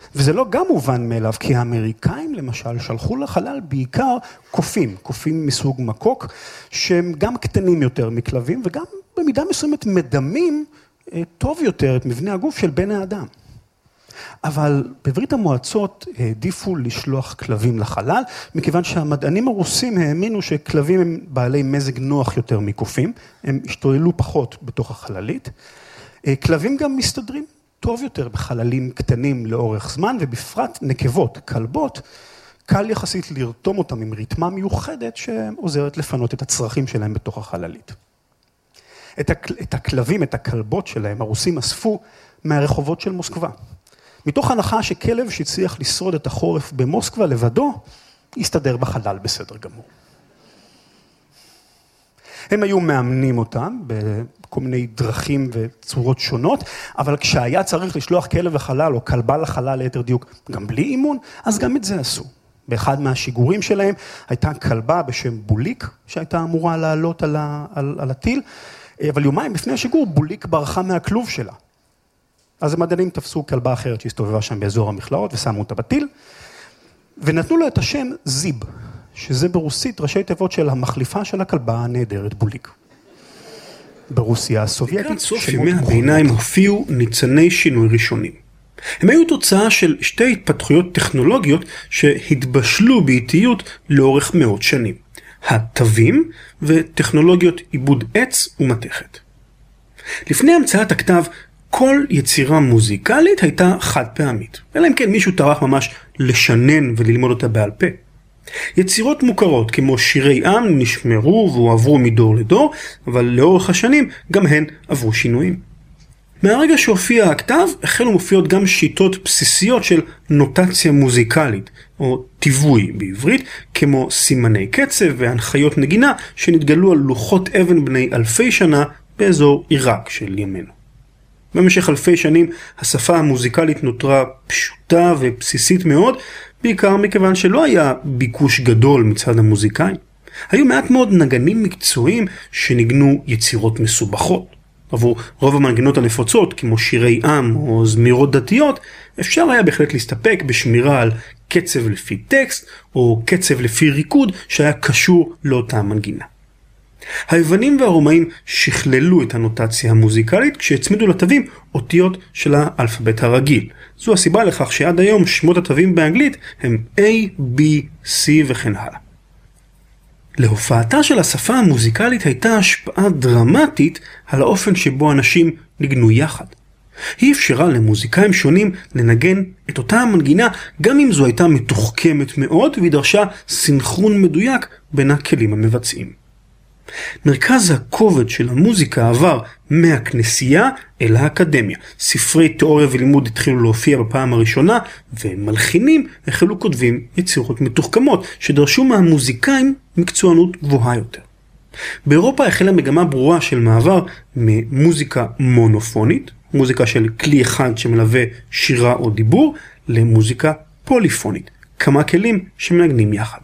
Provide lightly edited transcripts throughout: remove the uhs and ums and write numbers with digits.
וזה לא גם מובן מאליו, כי האמריקאים למשל שלחו לחלל בעיקר קופים מסוג מקוק, שהם גם קטנים יותר מכלבים, וגם במידה מסוימת מדמים טוב יותר את מבנה הגוף של בני האדם. אבל בברית המועצות העדיפו לשלוח כלבים לחלל, מכיוון שהמדענים הרוסים האמינו שכלבים הם בעלי מזג נוח יותר מקופים, הם השתוללו פחות בתוך החללית. כלבים גם מסתדרים טוב יותר בחללים קטנים לאורך זמן, ובפרט נקבות, כלבות, קל יחסית לרתום אותם עם ריתמה מיוחדת שעוזרת לפנות את הצרכים שלהם בתוך החללית. את הכלבים, את הכלבות שלהם, הרוסים אספו מהרחובות של מוסקבה. מתוך הנחה שכלב שהצליח לשרוד את החורף במוסקבה לבדו, יסתדר בחלל בסדר גמור. הם היו מאמנים אותם בכל מיני דרכים וצורות שונות, אבל כשהיה צריך לשלוח כלב לחלל או כלבה לחלל ליתר דיוק, גם בלי אימון, אז גם את זה עשו. באחד מהשיגורים שלהם הייתה כלבה בשם בוליק, שהייתה אמורה לעלות על הטיל, אבל יומיים לפני השיגור בוליק ברחה מהכלוב שלה. אז המדענים תפסו כלבה אחרת שהסתובבה שם באזור המכלאות ושמו אותה בטיל, ונתנו לו את השם זיב, שזה ברוסית ראשי תיבות של המחליפה של הכלבה הנהדרת בוליק. ברוסיה הסובייטית... לקראת סוף ימי הביניים הופיעו ניצני שינוי ראשונים. הם היו תוצאה של שתי התפתחויות טכנולוגיות שהתבשלו באיטיות לאורך מאות שנים. התווים וטכנולוגיות עיבוד עץ ומתכת. לפני המצאת הכתב, כל יצירה מוזיקלית הייתה חד פעמית, אלא אם כן מישהו טרח ממש לשנן וללמוד אותה בעל פה. יצירות מוכרות כמו שירי עם נשמרו והועברו מדור לדור, אבל לאורך השנים גם הן עברו שינויים. מהרגע שהופיע הכתב החלו מופיעות גם שיטות בסיסיות של נוטציה מוזיקלית, או טיווי בעברית, כמו סימני קצב והנחיות נגינה שנתגלו על לוחות אבן בני אלפי שנה באזור עיראק של ימינו. במשך אלפי שנים השפה המוזיקלית נותרה פשוטה ובסיסית מאוד, בעיקר מכיוון שלא היה ביקוש גדול מצד המוזיקאים. היו מעט מאוד נגנים מקצועיים שניגנו יצירות מסובכות. עבור רוב המנגנות הנפוצות, כמו שירי עם או זמירות דתיות, אפשר היה בהחלט להסתפק בשמירה על קצב לפי טקסט או קצב לפי ריקוד שהיה קשור לאותה מנגינה. היוונים והרומאים שכללו את הנוטציה המוזיקלית כשהצמידו לתווים אותיות של האלפבית הרגיל. זו הסיבה לכך שעד היום שמות התווים באנגלית הם A, B, C וכן הלאה. להופעתה של השפה המוזיקלית הייתה השפעה דרמטית על האופן שבו אנשים ניגנו יחד. היא אפשרה למוזיקאים שונים לנגן את אותה המנגינה גם אם זו הייתה מתוחכמת מאוד והיא דרשה סינכרון מדויק בין הכלים המבצעים. מרכז הכובד של המוזיקה עבר מהכנסייה אל האקדמיה. ספרי תיאוריה ולימוד התחילו להופיע בפעם הראשונה, ומלחינים החלו כותבים יצירות מתוחכמות שדרשו מהמוזיקאים מקצוענות גבוהה יותר. באירופה החלה מגמה ברורה של מעבר ממוזיקה מונופונית, מוזיקה של כלי אחד שמלווה שירה או דיבור, למוזיקה פוליפונית, כמה כלים שמנגנים יחד.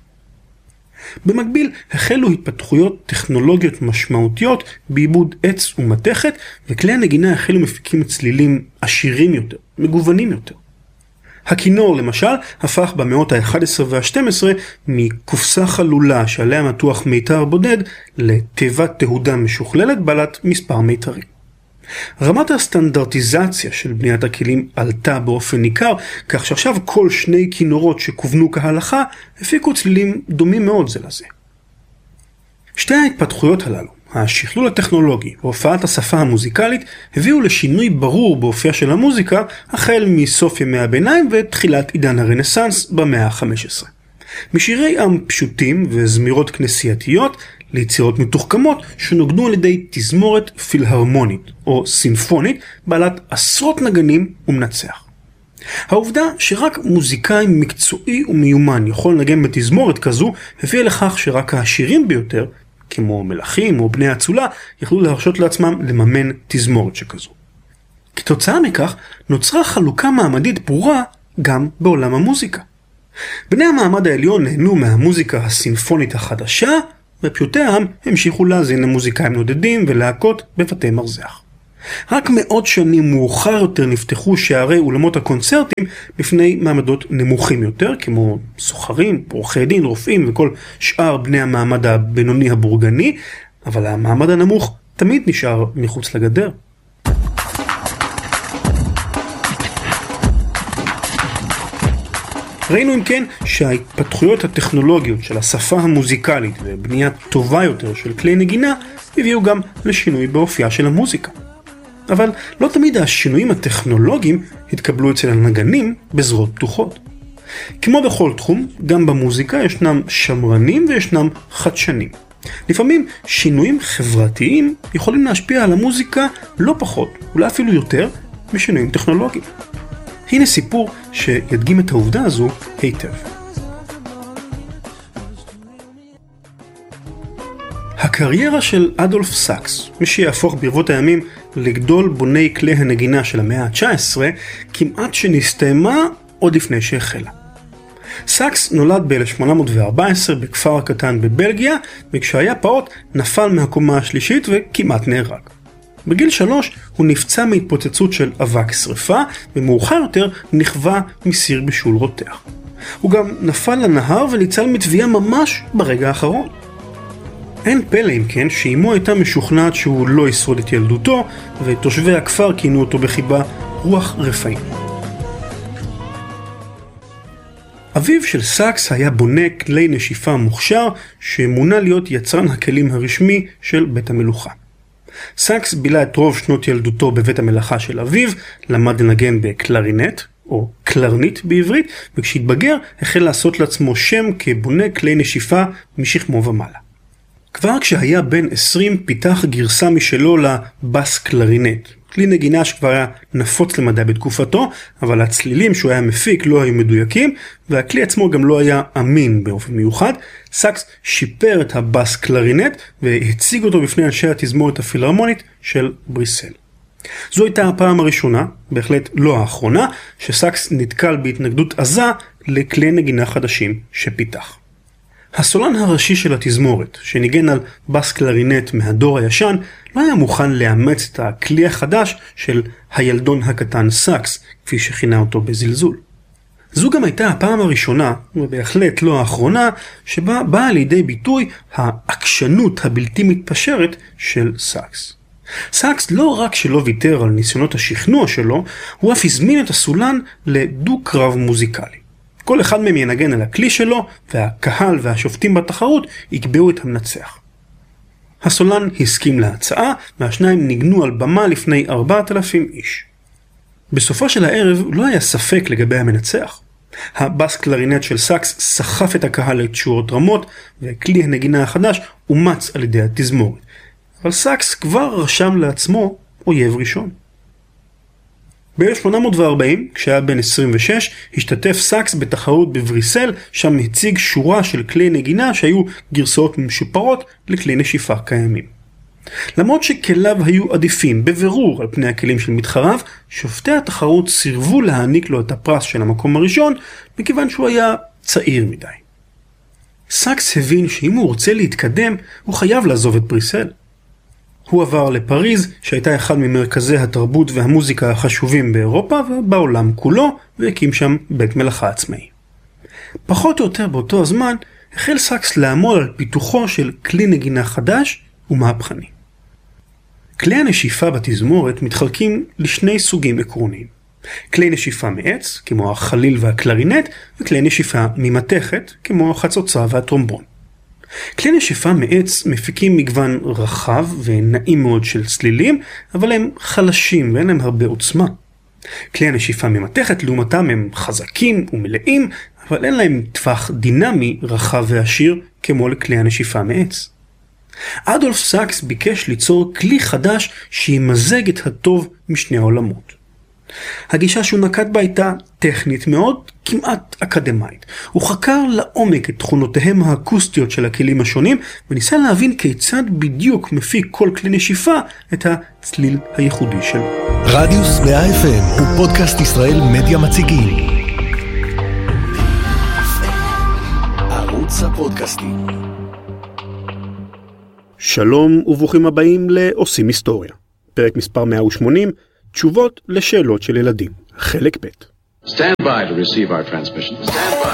במקביל החלו התפתחויות טכנולוגיות משמעותיות בעיבוד עץ ומתכת, וכלי הנגינה החלו מפיקים צלילים עשירים יותר, מגוונים יותר. הכינור למשל הפך במאות ה-11 וה-12 מקופסה חלולה שעליה מתוח מיתר בודד לתיבת תהודה משוכללת בעלת מספר מיתרים. רמת הסטנדרטיזציה של בניית הכלים עלתה באופן ניכר, כך שעכשיו כל שני כינורות שכוונו כהלכה הפיקו צלילים דומים מאוד זה לזה. שתי ההתפתחויות הללו, השכלול הטכנולוגי והופעת השפה המוזיקלית, הביאו לשינוי ברור באופייה של המוזיקה החל מסוף ימי הביניים ותחילת עידן הרנסנס במאה ה-15. משירי עם פשוטים וזמירות כנסייתיות ליצירות מתוחכמות שנוגנו על ידי תזמורת פילהרמונית או סימפונית בעלת עשרות נגנים ומנצח. העובדה שרק מוזיקאי מקצועי ומיומן יכול לנגן בתזמורת כזו הביאה לכך שרק העשירים ביותר, כמו מלכים או בני אצולה, יכלו להרשות לעצמם לממן תזמורת שכזו. כתוצאה מכך נוצרה חלוקה מעמדית ברורה גם בעולם המוזיקה. בני המעמד העליון נהנו מהמוזיקה הסימפונית החדשה, ופשוטי העם המשיכו להאזין למוזיקאים נודדים ולהקות בבתי מרזח. רק מאות שנים מאוחר יותר נפתחו שערי אולמות הקונצרטים בפני מעמדות נמוכים יותר, כמו סוחרים, עורכי דין, רופאים וכל שאר בני המעמד הבינוני הבורגני, אבל המעמד הנמוך תמיד נשאר מחוץ לגדר. ראינו אם כן שההתפתחויות הטכנולוגיות של השפה המוזיקלית ובנייה טובה יותר של כלי נגינה הביאו גם לשינוי באופייה של המוזיקה. אבל לא תמיד השינויים הטכנולוגיים התקבלו אצל הנגנים בזרועות פתוחות. כמו בכל תחום, גם במוזיקה ישנם שמרנים וישנם חדשנים. לפעמים שינויים חברתיים יכולים להשפיע על המוזיקה לא פחות, אולי אפילו יותר, משינויים טכנולוגיים. הנה סיפור שידגים את העובדה הזו היטב. הקריירה של אדולף סאקס, מי שיהפוך ברבות הימים לגדול בוני כלי הנגינה של המאה ה-19, כמעט שנסתיימה עוד לפני שהחלה. סאקס נולד ב-1814 בכפר קטן בבלגיה, וכשהיה פעוט נפל מהקומה השלישית וכמעט נהרג. בגיל 3 הוא נפצע מהתפוצצות של אבק שריפה, ומאוחר יותר נכווה מסיר בישול רותח. הוא גם נפל לנהר וניצל מתביעה ממש ברגע האחרון. אין פלא אם כן שאימו הייתה משוכנעת שהוא לא ישרוד את ילדותו, ותושבי הכפר כינו אותו בחיבה רוח רפאים. אביו של סאקס היה בונה כלי נשיפה מוכשר שמונה להיות יצרן הכלים הרשמי של בית המלוכה. סאקס בילה את רוב שנות ילדותו בבית המלאכה של אביו, למד לנגן בקלרינט, או קלרנית בעברית, וכשהתבגר החל לעשות לעצמו שם כבונה כלי נשיפה משכמו ומעלה. כבר כשהיה בן 20 פיתח גרסה משלו לבס קלרינט, כלי נגינה שכבר היה נפוץ למדי בתקופתו, אבל הצלילים שהוא היה מפיק לא היו מדויקים, והכלי עצמו גם לא היה אמין באופן מיוחד. סאקס שיפר את הבס קלרינט והציג אותו בפני אנשי התזמורת הפילהרמונית של בריסל. זו הייתה הפעם הראשונה, בהחלט לא האחרונה, שסאקס נתקל בהתנגדות עזה לכלי נגינה חדשים שפיתח. הסולן הראשי של התזמורת, שניגן על בס קלרינט מהדור הישן, לא היה מוכן לאמץ את הכלי החדש של הילדון הקטן סאקס, כפי שכינה אותו בזלזול. זו גם הייתה הפעם הראשונה, ובהחלט לא האחרונה, שבה באה לידי ביטוי העקשנות הבלתי מתפשרת של סאקס. סאקס לא רק שלא ויתר על ניסיונות השכנוע שלו, הוא אף הזמין את הסולן לדו קרב מוזיקלי. כל אחד מהם ינגן על הכלי שלו, והקהל והשופטים בתחרות יקבעו את המנצח. הסולן הסכים להצעה, והשניים ניגנו על במה לפני 4,000 איש. בסופו של הערב לא היה ספק לגבי המנצח. הבס קלרינט של סאקס סחף את הקהל לתשורות רמות, וכלי הנגינה החדש אומץ על ידי התזמורת. אבל סאקס כבר רשם לעצמו אויב ראשון. ב-1840, כשהיה בן 26, השתתף סאקס בתחרות בבריסל, שם הציג שורה של כלי נגינה שהיו גרסאות משופרות לכלי נשיפה קיימים. למרות שכליו היו עדיפים בבירור על פני הכלים של מתחריו, שופטי התחרות סירבו להעניק לו את הפרס של המקום הראשון, מכיוון שהוא היה צעיר מדי. סאקס הבין שאם הוא רוצה להתקדם, הוא חייב לעזוב את בריסל. הוא עבר לפריז, שהייתה אחד ממרכזי התרבות והמוזיקה החשובים באירופה ובעולם כולו, והקים שם בית מלאכה עצמאי. פחות או יותר באותו הזמן, החל סאקס לעמול על פיתוחו של כלי נגינה חדש ומהפכני. כלי הנשיפה בתזמורת מתחלקים לשני סוגים עקרוניים. כלי נשיפה מעץ, כמו החליל והקלרינט, וכלי נשיפה ממתכת, כמו החצוצרה והטרומבון. כלי נשיפה מעץ מפיקים מגוון רחב ונעים מאוד של צלילים, אבל הם חלשים ואין להם הרבה עוצמה. כלי הנשיפה ממתכת לעומתם הם חזקים ומלאים, אבל אין להם טווח דינמי רחב ועשיר כמו לכלי הנשיפה מעץ. אדולף סאקס ביקש ליצור כלי חדש שימזג את הטוב משני העולמות. הגישה שהוא נקט בה הייתה טכנית מאוד, כמעט אקדמית. הוא חקר לעומק את תכונותיהם האקוסטיות של הכלים השונים, וניסה להבין כיצד בדיוק מפיק כל כלי נשיפה את הצליל הייחודי שלו. רדיוס 100 FM הוא פודקאסט ישראל מדיה מציגים. ערוץ הפודקאסטים. שלום וברוכים הבאים לעושים היסטוריה. פרק מספר 180, תשובות לשאלות של ילדים, חלק ב'. Stand by to receive our transmission. Stand by.